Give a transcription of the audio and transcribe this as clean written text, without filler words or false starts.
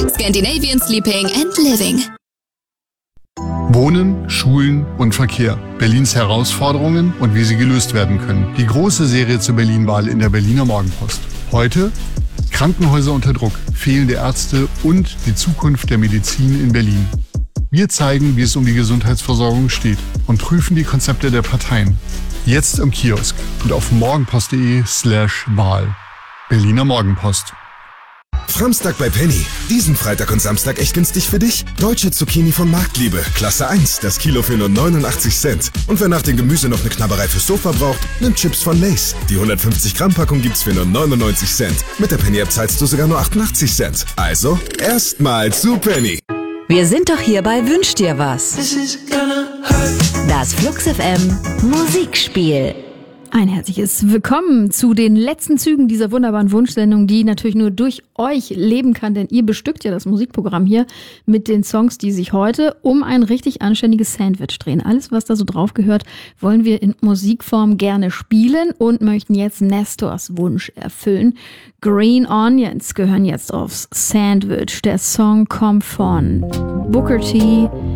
Scandinavian Sleeping and Living. Wohnen, Schulen und Verkehr. Berlins Herausforderungen und wie sie gelöst werden können. Die große Serie zur Berlin-Wahl in der Berliner Morgenpost. Heute Krankenhäuser unter Druck, fehlende Ärzte und die Zukunft der Medizin in Berlin. Wir zeigen, wie es um die Gesundheitsversorgung steht und prüfen die Konzepte der Parteien. Jetzt im Kiosk und auf morgenpost.de/Wahl. Berliner Morgenpost. Framstag bei Penny. Diesen Freitag und Samstag echt günstig für dich. Deutsche Zucchini von Marktliebe. Klasse 1. Das Kilo für nur 89 Cent. Und wer nach dem Gemüse noch eine Knabberei fürs Sofa braucht, nimmt Chips von Lay's. Die 150 Gramm Packung gibt's für nur 99 Cent. Mit der Penny App zahlst du sogar nur 88 Cent. Also, erstmal zu Penny. Wir sind doch hier bei Wünsch dir was. Das Flux FM Musikspiel. Ein herzliches Willkommen zu den letzten Zügen dieser wunderbaren Wunschsendung, die natürlich nur durch euch leben kann, denn ihr bestückt ja das Musikprogramm hier mit den Songs, die sich heute um ein richtig anständiges Sandwich drehen. Alles, was da so drauf gehört, wollen wir in Musikform gerne spielen und möchten jetzt Nestors Wunsch erfüllen. Green Onions gehören jetzt aufs Sandwich. Der Song kommt von Booker T.